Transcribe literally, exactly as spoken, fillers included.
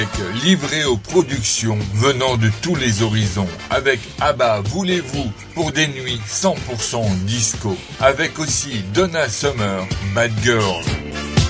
livré aux productions venant de tous les horizons. Avec ABBA, Voulez-vous, pour des nuits cent pour cent disco. Avec aussi Donna Summer, Bad Girl.